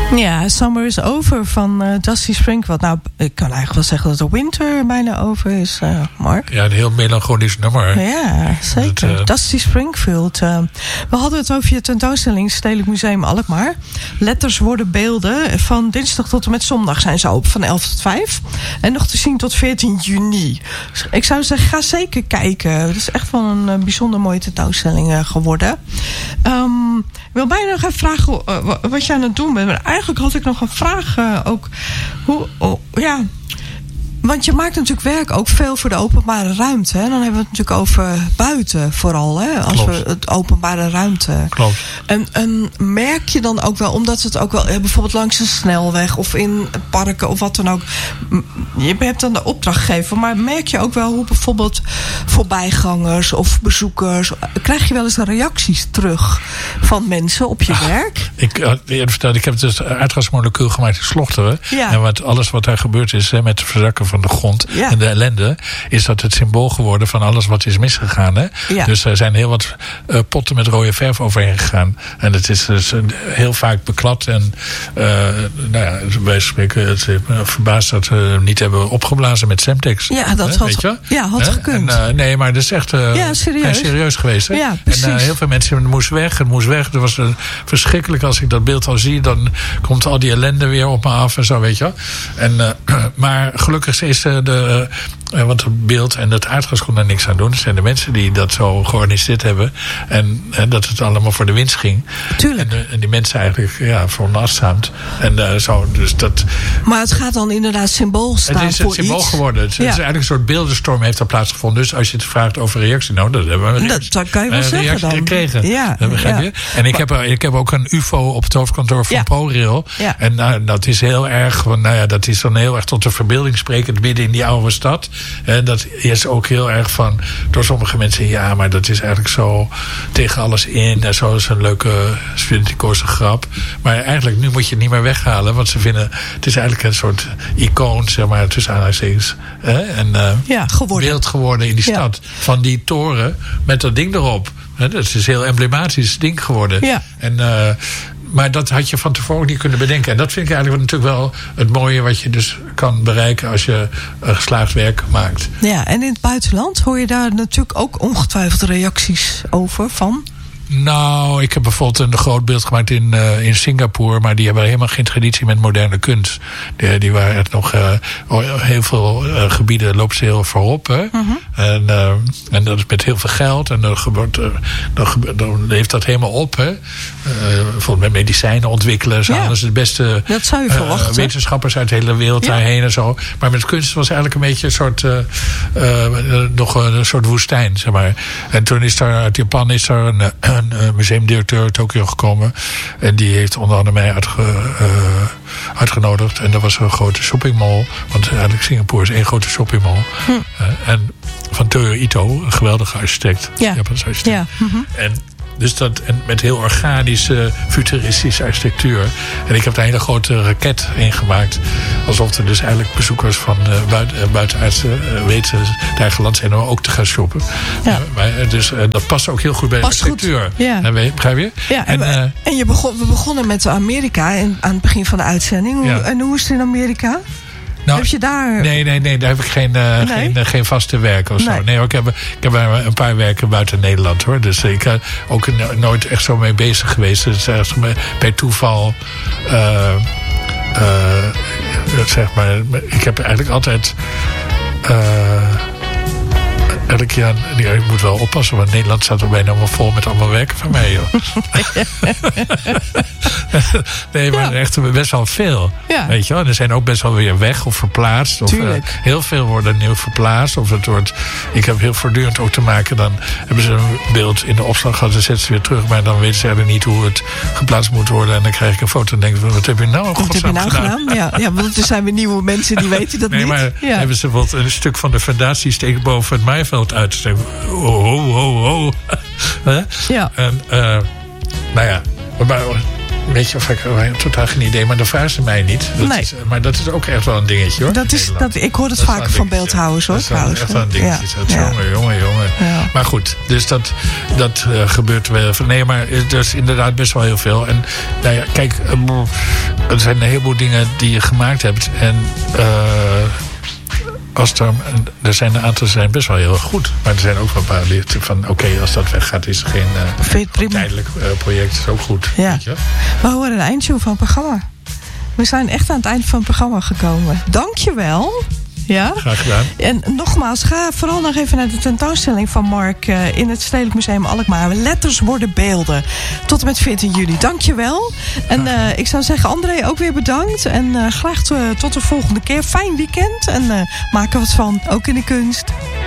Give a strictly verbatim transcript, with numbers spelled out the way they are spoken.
Ja, Summer is Over van uh, Dusty Springfield. Nou, ik kan eigenlijk wel zeggen dat de winter bijna over is, uh, Mark. Ja, een heel melancholisch nummer. Ja, zeker. Dat, uh... Dusty Springfield. Uh, we hadden het over je tentoonstelling Stedelijk Museum Alkmaar. Letters worden beelden. Van dinsdag tot en met zondag zijn ze open van elf tot vijf. En nog te zien tot veertien juni. Dus ik zou zeggen, ga zeker kijken. Het is echt wel een uh, bijzonder mooie tentoonstelling uh, geworden. Um, ik wil bijna nog even vragen uh, wat je aan het doen bent. Maar eigenlijk had ik nog een vraag uh, ook. Hoe, oh, ja... Want je maakt natuurlijk werk ook veel voor de openbare ruimte. Hè? Dan hebben we het natuurlijk over buiten vooral. Hè? Als Klopt. we het openbare ruimte. Klopt. En, en merk je dan ook wel, omdat het ook wel bijvoorbeeld langs een snelweg of in parken of wat dan ook. Je hebt dan de opdrachtgever, maar merk je ook wel hoe bijvoorbeeld voorbijgangers of bezoekers. Krijg je wel eens reacties terug van mensen op je ah, werk? Ik, uh, ik heb dus uitgasmolecuul gemaakt in Slochteren. Ja. En wat, alles wat daar gebeurd is hè, met het verzakken van de grond ja. en de ellende, is dat het symbool geworden van alles wat is misgegaan. Hè? Ja. Dus er zijn heel wat uh, potten met rode verf overheen gegaan. En het is dus heel vaak beklad. En uh, nou ja, wij spreken het uh, verbaasd dat we niet hebben opgeblazen met Semtex. Ja, dat hè? had, Weet je? ja, had gekund. En, uh, nee, maar dat is echt uh, ja, serieus. serieus geweest. Hè? Ja, en uh, heel veel mensen, het moest weg, het moest weg. Het was uh, verschrikkelijk. Als ik dat beeld al zie, dan komt al die ellende weer op me af en zo, weet je. En, uh, maar gelukkig is uh, de... Uh, want het beeld en het aardgas kon daar niks aan doen. Het zijn de mensen die dat zo georganiseerd hebben. En, en dat het allemaal voor de winst ging. Tuurlijk. En, en die mensen eigenlijk ja, veronachtzaamd. En uh, zo, dus dat... Maar het gaat dan inderdaad symbool staan voor iets. Het is een symbool geworden. Het, ja. het is eigenlijk een soort beeldenstorm heeft daar plaatsgevonden. Dus als je het vraagt over reactie, nou, dat hebben we dat, dat kan je wel een zeggen reactie dan. gekregen. Ja, dat begrijp ja. je? En ik heb, ik heb ook een U F O op het hoofdkantoor van ja. ProRail. Ja. En nou, dat is heel erg, nou ja, dat is dan heel erg tot de verbeelding sprekend midden in die oude stad. En dat is ook heel erg van, door sommige mensen, ja, maar dat is eigenlijk zo tegen alles in. En zo is een leuke studenticoze grap. Maar eigenlijk, nu moet je het niet meer weghalen. Want ze vinden, het is eigenlijk een soort icoon, zeg maar, tussen aanhalingstekens. En uh, ja, geworden. beeld geworden in die stad. Ja. Van die toren met dat ding erop. Dat is een heel emblematisch ding geworden. Ja. En... Uh, Maar dat had je van tevoren niet kunnen bedenken. En dat vind ik eigenlijk natuurlijk wel het mooie wat je dus kan bereiken als je een geslaagd werk maakt. Ja, en in het buitenland hoor je daar natuurlijk ook ongetwijfeld reacties over van? Nou, ik heb bijvoorbeeld een groot beeld gemaakt in, uh, in Singapore. Maar die hebben helemaal geen traditie met moderne kunst. Die, die waren echt nog uh, heel veel uh, gebieden lopen ze heel voorop. Hè? Uh-huh. En, uh, en dat is met heel veel geld. En dan, gebeurt, uh, dan, gebeurt, dan leeft dat helemaal op. Hè? Uh, bijvoorbeeld met medicijnen ontwikkelen. Ze halen ze de beste dat zou je verwachten. Uh, wetenschappers uit de hele wereld ja. daarheen en zo. Maar met kunst was eigenlijk een beetje een soort uh, uh, nog een soort woestijn, zeg maar. En toen is daar uit Japan is er een uh, een uh, museumdirecteur uit Tokio gekomen. En die heeft onder andere mij uitge, uh, uitgenodigd. En dat was een grote shoppingmall. Want eigenlijk Singapore is één grote shoppingmall. Hm. Uh, en van Toyo Ito, een geweldige architect. Ja. Japanse architect. Ja. Mm-hmm. En dus dat, en met heel organische, futuristische architectuur. En ik heb daar een hele grote raket in gemaakt. Alsof er dus eigenlijk bezoekers van uh, buiten, uh, buitenaardse uh, weten het eigen land zijn om ook te gaan shoppen. Ja. Uh, maar, dus uh, dat past ook heel goed bij past de architectuur. Goed. Ja. En we, begrijp je? Ja, en en, uh, en je begon, we begonnen met Amerika in, aan het begin van de uitzending. Hoe, ja. En hoe is het in Amerika? Nou, heb je daar... Nee, nee, nee, daar heb ik geen, uh, nee? geen, uh, geen vaste werk of zo. Nee, nee hoor, ik, heb, ik heb een paar werken buiten Nederland hoor. Dus ik ben ook nooit echt zo mee bezig geweest. Het is echt bij toeval. Uh, uh, zeg maar, ik heb eigenlijk altijd. Uh, Elke keer, ja, ik moet wel oppassen, want Nederland staat er bijna allemaal vol met allemaal werken van mij, joh. Nee, maar ja. echt best wel veel. Ja. Weet je wel? En er zijn ook best wel weer weg of verplaatst. Of, uh, heel veel worden nieuw verplaatst. Of het wordt, ik heb heel voortdurend ook te maken. Dan hebben ze een beeld in de opslag gehad en zetten ze weer terug. Maar dan weten ze eigenlijk niet hoe het geplaatst moet worden. En dan krijg ik een foto en denk ik, wat heb je nou Wat heb je nou gedaan? gedaan? Ja, ja, want er zijn weer nieuwe mensen die weten dat nee, niet. Maar ja. hebben ze bijvoorbeeld een stuk van de fundatie steken boven het maaiveld uit. Ze zeggen, ho, ho, ho, ho. Ja. En, uh, nou ja, maar... Weet je, of ik heb totaal geen idee, maar dan vragen ze mij niet. Dat nee. is, maar dat is ook echt wel een dingetje hoor. Dat is, dat, ik hoor het vaak van beeldhouwers hoor. Dat is echt wel een dingetje. Ja. Dat, ja. Jongen, jongen, jongen. Ja. Maar goed, dus dat, dat uh, gebeurt wel. Nee, maar er is inderdaad best wel heel veel. En nou ja, kijk, uh, er zijn een heleboel dingen die je gemaakt hebt. En uh, als er, er zijn een aantal zijn best wel heel erg goed. Maar er zijn ook wel een paar lichten van... oké, okay, als dat weggaat is er geen uh, tijdelijk uh, project. Is ook goed. Ja. Weet je? We horen een eindshow van het programma. We zijn echt aan het eind van het programma gekomen. Dankjewel. Ja? Graag gedaan. En nogmaals, ga vooral nog even naar de tentoonstelling van Mark uh, in het Stedelijk Museum Alkmaar. Letters worden beelden. Tot en met veertien juli. Dankjewel. En uh, ik zou zeggen, André ook weer bedankt. En uh, graag to, tot de volgende keer. Fijn weekend. En uh, maak er wat van. Ook in de kunst.